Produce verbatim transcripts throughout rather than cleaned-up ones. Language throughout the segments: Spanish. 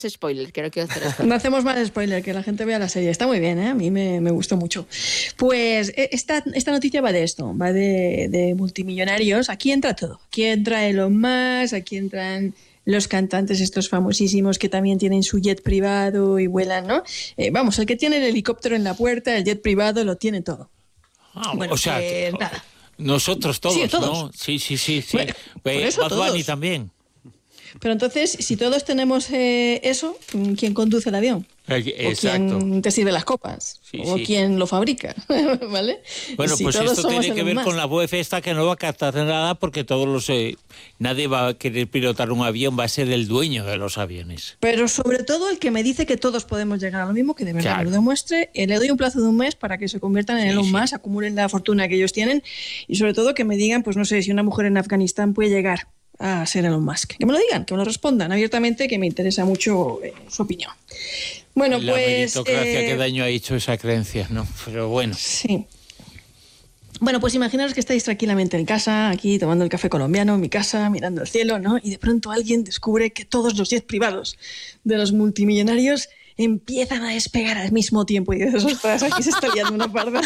spoiler, que no quiero hacer esto. No hacemos más spoiler, que la gente vea la serie. Está muy bien, ¿eh? A mí me, me gustó mucho. Pues esta, esta noticia va de esto, va de, de multimillonarios. Aquí entra todo. Aquí entra Elon Musk, aquí entran los cantantes estos famosísimos que también tienen su jet privado y vuelan, ¿no? Eh, vamos, el que tiene el helicóptero en la puerta, el jet privado, lo tiene todo. Ah, bueno, o sea, eh, nada. Nosotros todos, sí, todos. ¿no? Sí, sí, sí. sí. Bueno, por eso Bad Bunny todos. también. Pero entonces, si todos tenemos eh, eso, ¿quién conduce el avión? Exacto. ¿O quién te sirve las copas? Sí, ¿O sí. quién lo fabrica? ¿Vale? Bueno, si pues todos esto somos tiene que Elon ver Musk. con la U E F esta, que no va a captar nada porque todos los eh, nadie va a querer pilotar un avión, va a ser el dueño de los aviones. Pero sobre todo el que me dice que todos podemos llegar a lo mismo, que de verdad Claro. me lo demuestre. Eh, le doy un plazo de un mes para que se conviertan en Sí, Elon sí. Musk, acumulen la fortuna que ellos tienen y sobre todo que me digan, pues no sé, si una mujer en Afganistán puede llegar a ser Elon Musk. Que me lo digan, que me lo respondan abiertamente, que me interesa mucho eh, su opinión. Bueno, La pues... meritocracia, eh, qué daño ha hecho esa creencia, ¿no? Pero bueno. Sí. Bueno, pues imaginaos que estáis tranquilamente en casa, aquí tomando el café colombiano, en mi casa, mirando el cielo, ¿no? Y de pronto alguien descubre que todos los jets privados de los multimillonarios empiezan a despegar al mismo tiempo. Y dices, ostras, aquí se está liando una parda.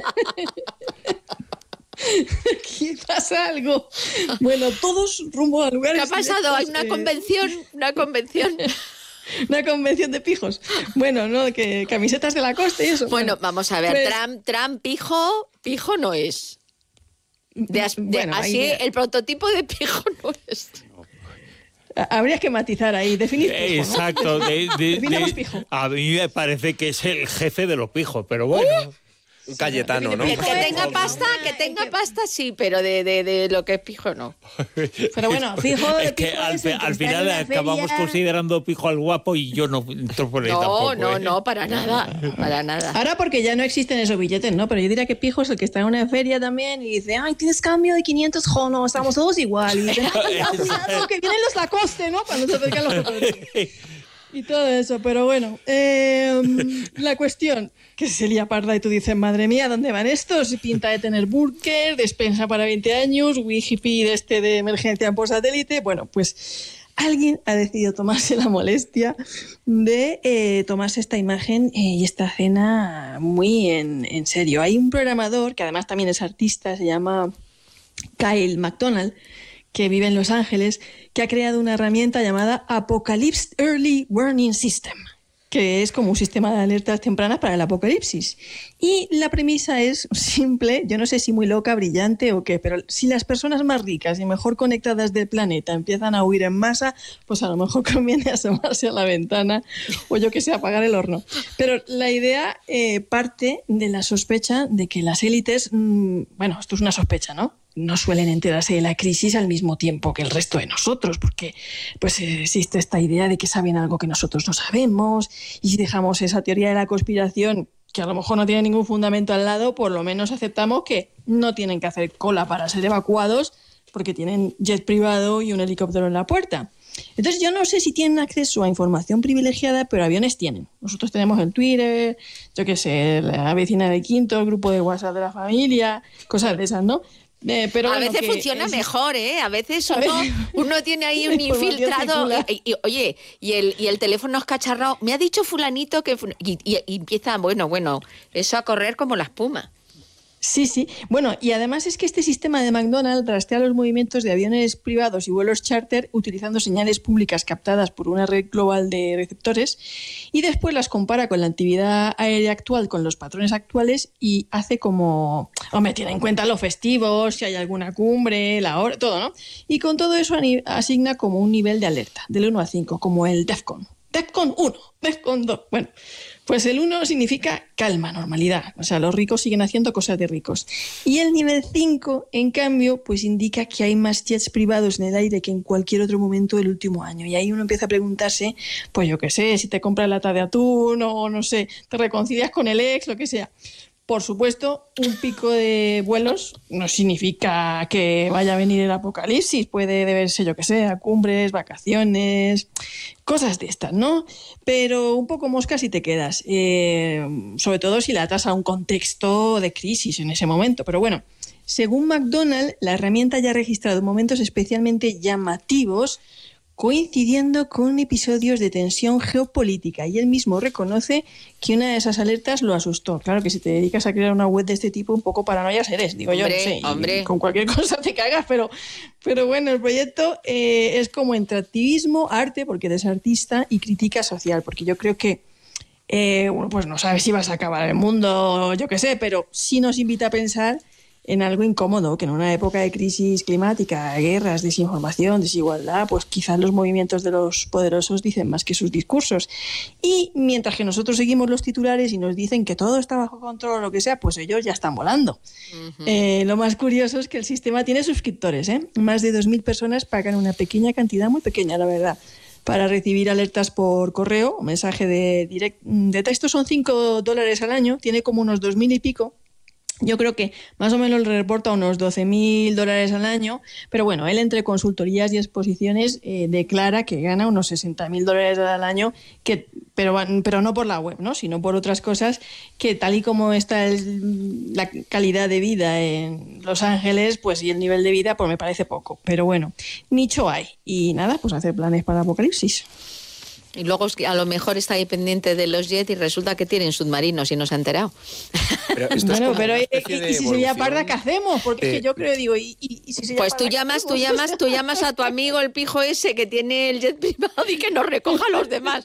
Aquí pasa algo. Bueno, todos rumbo a lugares... ¿Qué ha pasado? Hay lejos, una eh, convención, una convención. Una convención de pijos. Bueno, ¿no? Que camisetas de la costa y eso. Bueno, vamos a ver, Pues- Trump, Trump, pijo, pijo no es. De as- de- Bueno, así, ahí- el prototipo de pijo no es. Habría que matizar ahí, definir pijo, ¿no? Exacto. De, de- Definamos de- pijo. a mí me parece que es el jefe de los pijos, pero bueno. Un Cayetano, ¿no? Que, que tenga pasta, que tenga pasta sí, pero de, de, de lo que es pijo no. Pero bueno, fijo de Es que pijo al, es el que al está final en la acabamos feria. considerando pijo al guapo y yo no entro por ahí No, tampoco. no, ¿eh? no, para nada, para nada. Ahora porque ya no existen esos billetes, ¿no? Pero yo diría que pijo es el que está en una feria también y dice, ay, tienes cambio de quinientos, jo, no, estamos todos igual. Y dice, ay, cuidado, cuidado, que vienen los Lacoste, ¿no? Cuando se acercan los cocodrilos. Y todo eso, pero bueno, eh, la cuestión, que se lía parda y tú dices, madre mía, ¿dónde van estos? Pinta de tener búnker, despensa para veinte años, wifi de este de emergencia por satélite. Bueno, pues alguien ha decidido tomarse la molestia de eh, tomarse esta imagen eh, y esta escena muy en, en serio. Hay un programador, que además también es artista, se llama Kyle MacDonald, que vive en Los Ángeles, que ha creado una herramienta llamada Apocalypse Early Warning System, que es como un sistema de alertas tempranas para el apocalipsis. Y la premisa es simple, yo no sé si muy loca, brillante o qué, pero si las personas más ricas y mejor conectadas del planeta empiezan a huir en masa, pues a lo mejor conviene asomarse a la ventana o yo que sé, apagar el horno. Pero la idea eh, parte de la sospecha de que las élites, mmm, bueno, esto es una sospecha, ¿no? No suelen enterarse de la crisis al mismo tiempo que el resto de nosotros, porque pues existe esta idea de que saben algo que nosotros no sabemos, y si dejamos esa teoría de la conspiración, que a lo mejor no tiene ningún fundamento al lado, por lo menos aceptamos que no tienen que hacer cola para ser evacuados porque tienen jet privado y un helicóptero en la puerta. Entonces yo no sé si tienen acceso a información privilegiada, pero aviones tienen. Nosotros tenemos el Twitter, yo qué sé, la vecina de quinto, el grupo de WhatsApp de la familia, cosas de esas, ¿no? Eh, pero a bueno, veces que funciona es... mejor, ¿eh? A veces A uno, veces- uno tiene ahí un la información infiltrado circula. y, y- oye, y el, y el teléfono es cacharrado. Me ha dicho fulanito que... fu- Y, y- y empieza, bueno, bueno, eso a correr como la espuma. Sí, sí. Bueno, y además es que este sistema de McDonald's rastrea los movimientos de aviones privados y vuelos charter utilizando señales públicas captadas por una red global de receptores y después las compara con la actividad aérea actual, con los patrones actuales y hace como, hombre, tiene en cuenta los festivos, si hay alguna cumbre, la hora, todo, ¿no? Y con todo eso ani- asigna como un nivel de alerta, del uno al cinco, como el DEFCON. DEFCON uno, DEFCON dos. Bueno, pues el uno significa calma, normalidad. O sea, los ricos siguen haciendo cosas de ricos. Y el nivel cinco, en cambio, pues indica que hay más jets privados en el aire que en cualquier otro momento del último año. Y ahí uno empieza a preguntarse, pues yo qué sé, si te compras lata de atún o no sé, te reconcilias con el ex, lo que sea. Por supuesto, un pico de vuelos no significa que vaya a venir el apocalipsis. Puede deberse, yo que sé, a cumbres, vacaciones, cosas de estas, ¿no? Pero un poco mosca si te quedas. Eh, sobre todo si la atas a un contexto de crisis en ese momento. Pero bueno, según McDonald's, la herramienta ya ha registrado momentos especialmente llamativos coincidiendo con episodios de tensión geopolítica, y él mismo reconoce que una de esas alertas lo asustó. Claro que si te dedicas a crear una web de este tipo, un poco paranoia eres, digo yo, hombre, no sé, hombre. con cualquier cosa te cagas, pero, pero bueno, el proyecto eh, es como entre activismo, arte, porque eres artista, y crítica social, porque yo creo que eh, bueno, pues no sabes si vas a acabar el mundo, yo qué sé, pero sí nos invita a pensar en algo incómodo, que en una época de crisis climática, guerras, desinformación, desigualdad, pues quizás los movimientos de los poderosos dicen más que sus discursos. Y mientras que nosotros seguimos los titulares y nos dicen que todo está bajo control o lo que sea, pues ellos ya están volando. Uh-huh. Eh, lo más curioso es que el sistema tiene suscriptores, ¿eh? Más de dos mil personas pagan una pequeña cantidad, muy pequeña, la verdad, para recibir alertas por correo, un mensaje de, direct, de texto, son cinco dólares al año, tiene como unos dos mil y pico. Yo creo que más o menos le reporta unos doce mil dólares al año, pero bueno, él entre consultorías y exposiciones eh, declara que gana unos sesenta mil dólares al año, que, pero, pero no por la web, ¿no? Sino por otras cosas que tal y como está el, la calidad de vida en Los Ángeles, pues y el nivel de vida, pues me parece poco. Pero bueno, nicho hay. Y nada, pues hacer planes para Apocalipsis. Y luego a lo mejor está ahí pendiente de los jets y resulta que tienen submarinos y no se ha enterado. Pero bueno, pero ¿y, y si Sevilla Parda qué hacemos? Porque eh, es que yo creo, digo, ¿y, y, y si Sevilla Pues tú Parda, llamas, tú llamas, tú llamas a tu amigo el pijo ese que tiene el jet privado y que nos recoja a los demás.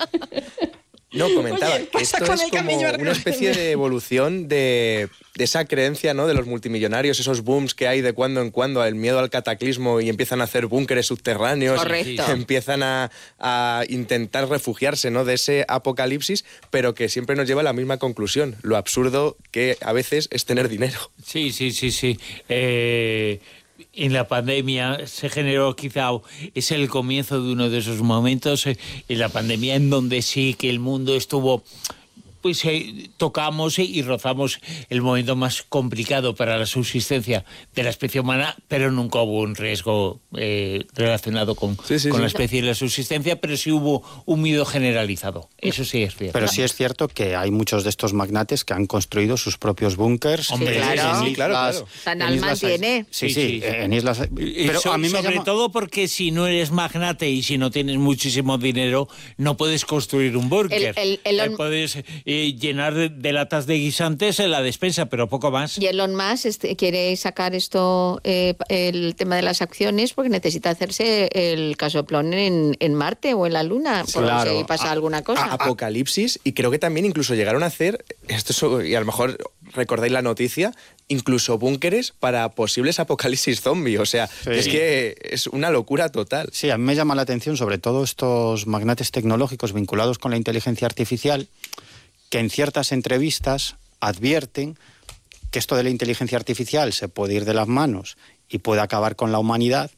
No, comentaba Oye, que esto es como una especie de evolución de, de esa creencia, ¿no?, de los multimillonarios, esos booms que hay de cuando en cuando, el miedo al cataclismo, y empiezan a hacer búnkeres subterráneos. Correcto. Empiezan a, a intentar refugiarse, ¿no?, de ese apocalipsis, pero que siempre nos lleva a la misma conclusión, lo absurdo que a veces es tener dinero. Sí, sí, sí, sí. Eh... En la pandemia se generó, quizá es el comienzo de uno de esos momentos, eh, en la pandemia en donde sí que el mundo estuvo, pues eh, tocamos eh, y rozamos el momento más complicado para la subsistencia de la especie humana, pero nunca hubo un riesgo eh, relacionado con, sí, sí, con sí. la especie y la subsistencia, pero sí hubo un miedo generalizado. Eso sí es cierto. Pero sí es cierto que hay muchos de estos magnates que han construido sus propios búnkers. Hombre, sí, claro. En Sí, claro, islas, claro. San en Alman islas, tiene. Sí, sí, Sí, sí. en islas. Pero so, a mí me sobre llama... todo porque si no eres magnate y si no tienes muchísimo dinero, no puedes construir un búnker. El, el, el eh, puedes eh, llenar de, de latas de guisantes en la despensa, pero poco más. Y Elon Musk este, quiere sacar esto, eh, el tema de las acciones, porque necesita hacerse el casoplón en, en Marte o en la Luna, por Claro. si pasa A- alguna cosa. a- Apocalipsis, y creo que también incluso llegaron a hacer, esto es- y a lo mejor recordáis la noticia, incluso búnkeres para posibles apocalipsis zombie. O sea, Sí. es que es una locura total. Sí, a mí me llama la atención sobre todo estos magnates tecnológicos vinculados con la inteligencia artificial, que en ciertas entrevistas advierten que esto de la inteligencia artificial se puede ir de las manos y puede acabar con la humanidad,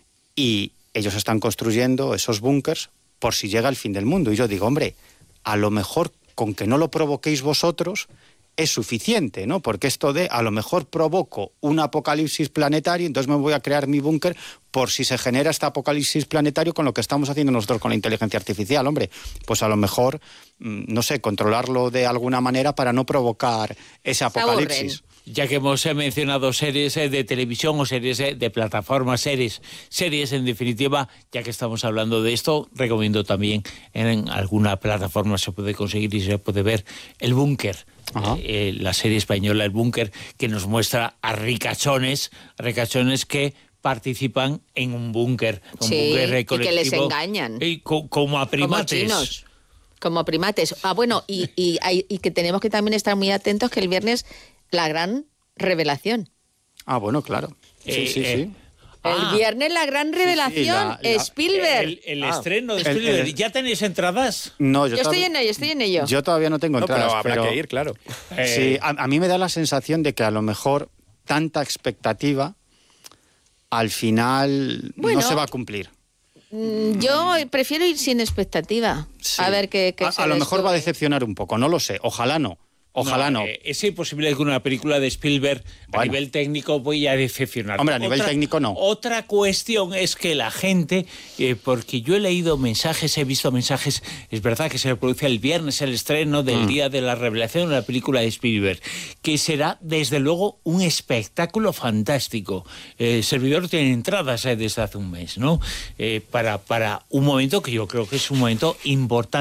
y ellos están construyendo esos búnkers por si llega el fin del mundo. Y yo digo, hombre, a lo mejor con que no lo provoquéis vosotros es suficiente, ¿no? Porque esto de, a lo mejor provoco un apocalipsis planetario, entonces me voy a crear mi búnker por si se genera este apocalipsis planetario con lo que estamos haciendo nosotros con la inteligencia artificial. Hombre, pues a lo mejor, no sé, controlarlo de alguna manera para no provocar ese apocalipsis. Ya que hemos eh, mencionado series eh, de televisión o series eh, de plataformas, series, series en definitiva, ya que estamos hablando de esto, recomiendo también en alguna plataforma se puede conseguir y se puede ver El Búnker. Ajá. Eh, la serie española El Búnker, que nos muestra a ricachones, ricachones que participan en un búnker, un Sí, búnker eh, y que les colectivo, engañan. eh, co- como a primates. Como chinos. Como primates. Ah, bueno, y, y, hay- y que tenemos que también estar muy atentos que el viernes la gran revelación. Ah, bueno, claro. Sí, Eh, sí, eh, sí. Ah. El viernes la gran revelación, la- la- Spielberg. El, el Ah. estreno de El- Spielberg. el- ¿Ya tenéis entradas? No, yo yo, estoy todavía- en ello, estoy en ello. yo todavía no tengo No, pero entradas, habrá pero- que ir, claro. Eh, Sí, a, a mí me da la sensación de que a lo mejor tanta expectativa al final Bueno. no se va a cumplir. Mm, Yo prefiero ir sin expectativa. Sí. A ver qué, qué a, se a lo les mejor va a ocurre. decepcionar un poco, no lo sé, ojalá no, Ojalá no. no. Eh, es imposible que una película de Spielberg bueno. a nivel técnico voy a decepcionar. Hombre, a nivel otra, técnico no. Otra cuestión es que la gente, eh, porque yo he leído mensajes, he visto mensajes, es verdad que se le produce el viernes el estreno del mm. día de la revelación de la película de Spielberg, que será desde luego un espectáculo fantástico. Eh, el servidor tiene entradas eh, desde hace un mes, ¿no? Eh, para, para un momento que yo creo que es un momento importante.